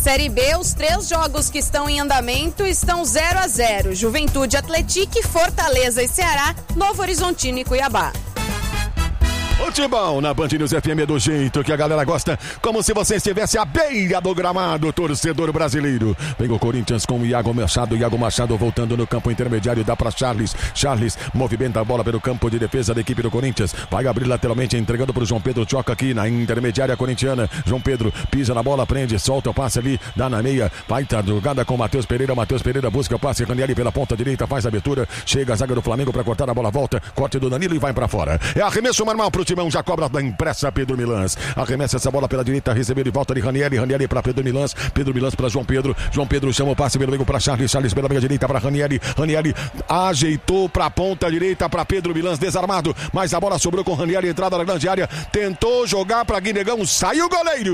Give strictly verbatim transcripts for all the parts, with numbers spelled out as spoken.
Série B, os três jogos que estão em andamento estão zero a zero. Juventude, Atlético, Fortaleza e Ceará, Novo Horizontino e Cuiabá. Futebol na Band News F M é do jeito que a galera gosta, como se você estivesse à beira do gramado, torcedor brasileiro. Vem o Corinthians com o Iago Machado, Iago Machado voltando no campo intermediário, dá para Charles, Charles movimenta a bola pelo campo de defesa da equipe do Corinthians, vai abrir lateralmente, entregando para o João Pedro, choca aqui na intermediária corintiana, João Pedro pisa na bola, prende, solta o passe ali, dá na meia, vai tá jogada com Matheus Pereira, Matheus Pereira busca o passe, Ranieri pela ponta direita, faz a abertura, chega a zaga do Flamengo para cortar a bola, volta, corte do Danilo e vai para fora. É arremesso normal pro Timão, já cobra da impressa Pedro Milans, arremessa essa bola pela direita, recebeu de volta de Ranieri, Ranieri para Pedro Milans, Pedro Milans para João Pedro, João Pedro chama o passe pelo meio para Charles, Charles pela meia direita para Ranieri, Ranieri ajeitou para a ponta direita para Pedro Milans, desarmado, mas a bola sobrou com Ranieri, entrada na grande área, tentou jogar para Guinegão, saiu o goleiro,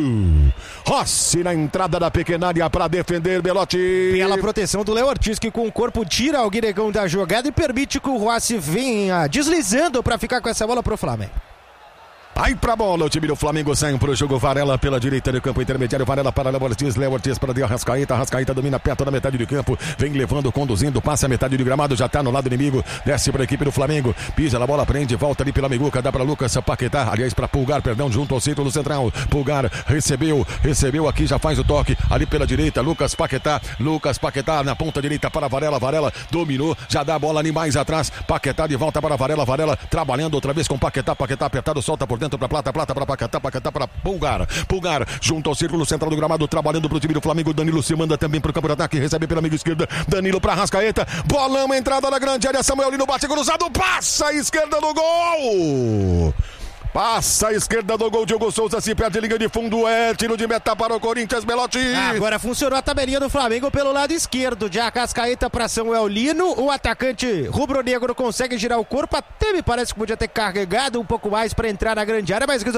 Rossi na entrada da pequena área para defender Belotti. Pela proteção do Léo Ortiz, que com o corpo tira o Guinegão da jogada e permite que o Rossi venha deslizando para ficar com essa bola pro Flamengo. Vai pra bola, o time do Flamengo sai pro jogo, Varela pela direita do campo intermediário, Varela para Léo Ortiz, Léo Ortiz para Arrascaeta, Arrascaeta domina perto da metade do campo, vem levando, conduzindo, passa a metade do gramado, já tá no lado inimigo, desce para a equipe do Flamengo, pisa na bola, prende, volta ali pela Miguca, dá para Lucas Paquetá, aliás para Pulgar, perdão, junto ao círculo central, Pulgar recebeu, recebeu aqui, já faz o toque, ali pela direita, Lucas Paquetá, Lucas Paquetá na ponta direita para Varela, Varela dominou, já dá a bola ali mais atrás, Paquetá de volta para Varela, Varela trabalhando outra vez com Paquetá, Paquetá apertado, solta por dentro para Plata, Plata para Paquetá, Paquetá para Pulgar, Pulgar junto ao círculo central do gramado, trabalhando pro time do Flamengo, Danilo se manda também pro campo de ataque, recebe pela meia esquerda, Danilo para Arrascaeta, bolão, entrada na grande área, Samuel Lino bate cruzado, passa a esquerda do gol! Passa a esquerda do gol, Diogo Souza se perde, linha de fundo, é tiro de meta para o Corinthians, Belotti. Agora funcionou a tabelinha do Flamengo pelo lado esquerdo, de Arrascaeta para Samuel Lino, o atacante rubro-negro consegue girar o corpo, até me parece que podia ter carregado um pouco mais para entrar na grande área, mas